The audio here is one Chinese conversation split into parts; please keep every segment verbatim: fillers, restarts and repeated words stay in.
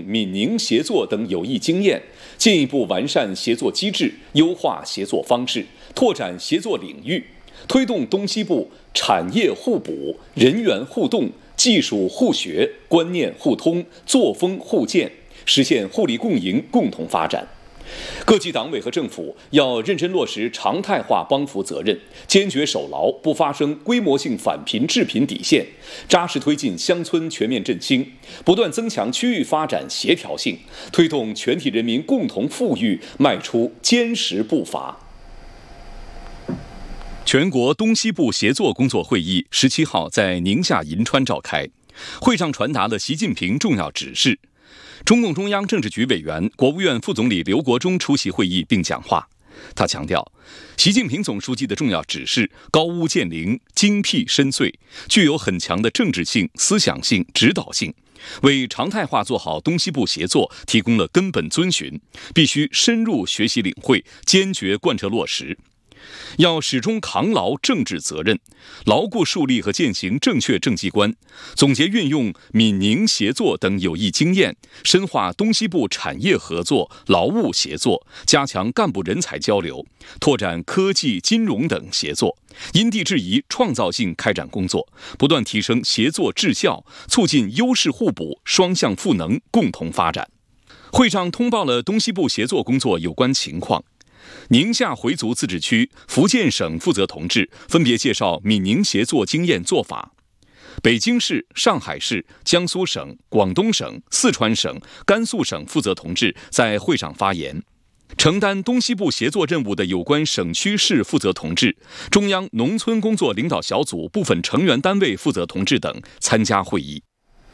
闽宁协作等有益经验，进一步完善协作机制，优化协作方式，拓展协作领域，推动东西部产业互补、人员互动、技术互学、观念互通、作风互鉴，实现互利共赢、共同发展。各级党委和政府要认真落实常态化帮扶责任，坚决守牢不发生规模性返贫致贫底线，扎实推进乡村全面振兴，不断增强区域发展协调性，推动全体人民共同富裕迈出坚实步伐。全国东西部协作工作会议十七号在宁夏银川召开，会上传达了习近平重要指示。中共中央政治局委员、国务院副总理刘国中出席会议并讲话。他强调，习近平总书记的重要指示高屋建瓴、精辟深邃，具有很强的政治性、思想性、指导性，为常态化做好东西部协作提供了根本遵循，必须深入学习领会，坚决贯彻落实。要始终扛牢政治责任，牢固树立和践行正确政绩观，总结运用闽宁协作等有益经验，深化东西部产业合作、劳务协作，加强干部人才交流，拓展科技、金融等协作，因地制宜、创造性开展工作，不断提升协作质效，促进优势互补、双向赋能、共同发展。会上通报了东西部协作工作有关情况。宁夏回族自治区、福建省负责同志分别介绍闽宁协作经验做法。北京市、上海市、江苏省、广东省、四川省、甘肃省负责同志在会上发言。承担东西部协作任务的有关省区市负责同志、中央农村工作领导小组部分成员单位负责同志等参加会议。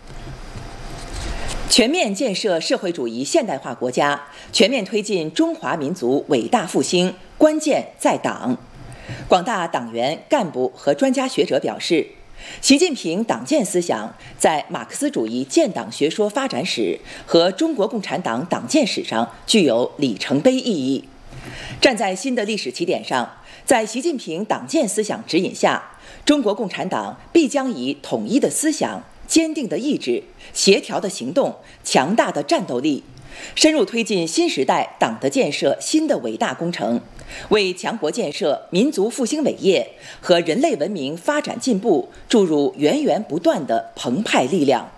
全面建设社会主义现代化国家，全面推进中华民族伟大复兴，关键在党。广大党员、干部和专家学者表示，习近平党建思想在马克思主义建党学说发展史和中国共产党党建史上具有里程碑意义。站在新的历史起点上，在习近平党建思想指引下，中国共产党必将以统一的思想、坚定的意志、协调的行动、强大的战斗力，深入推进新时代党的建设新的伟大工程，为强国建设、民族复兴伟业和人类文明发展进步注入源源不断的澎湃力量。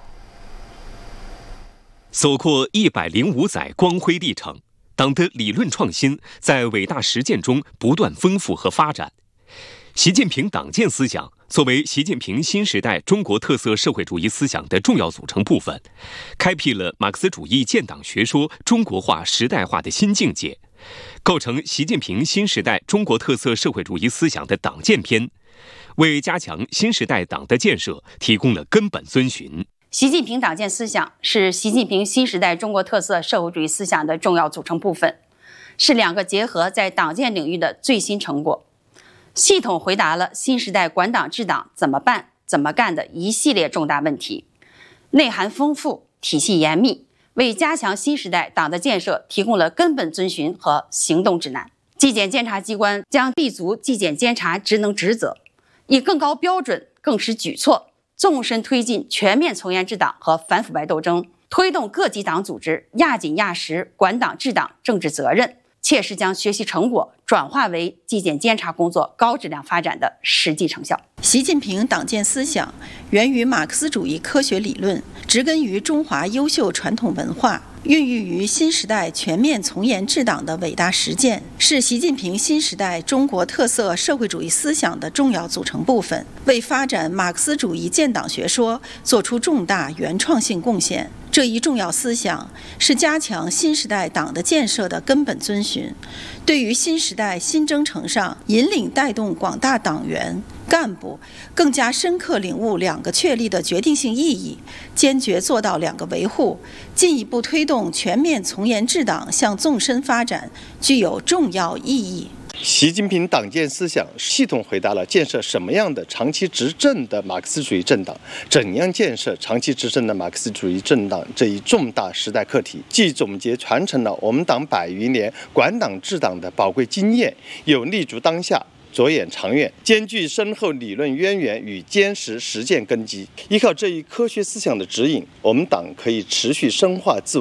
走过一百零五载光辉历程，党的理论创新在伟大实践中不断丰富和发展。习近平党建思想作为习近平新时代中国特色社会主义思想的重要组成部分，开辟了马克思主义建党学说中国化时代化的新境界，构成习近平新时代中国特色社会主义思想的党建篇，为加强新时代党的建设提供了根本遵循。 习近平党建思想是习近平新时代中国特色社会主义思想的重要组成部分，是两个结合在党建领域的最新成果，系统回答了新时代管党治党怎么办、怎么干的一系列重大问题，内涵丰富，体系严密，为加强新时代党的建设提供了根本遵循和行动指南。纪检监察机关将立足纪检监察职能职责，以更高标准、更实举措，纵深推进全面从严治党和反腐败斗争，推动各级党组织压紧压实管党治党政治责任，切实将学习成果转化为纪检监察工作高质量发展的实际成效。 习近平党建思想源于马克思主义科学理论，植根于中华优秀传统文化，孕育于新时代全面从严治党的伟大实践，是习近平新时代中国特色社会主义思想的重要组成部分，为发展马克思主义建党学说作出重大原创性贡献。这一重要思想是加强新时代党的建设的根本遵循，对于新时代新征程上引领带动广大党员干部更加深刻领悟两个确立的决定性意义，坚决做到两个维护，进一步推动全面从严治党向纵深发展，具有重要意义。 习近平党建思想系统回答了建设什么样的长期执政的马克思主义政党，怎样建设长期执政的马克思主义政党这一重大时代课题，既总结传承了我们党百余年管党治党的宝贵经验，又立足当下，着眼长远，兼具深厚理论渊源与坚实实践根基。依靠这一科学思想的指引，我们党可以持续深化自我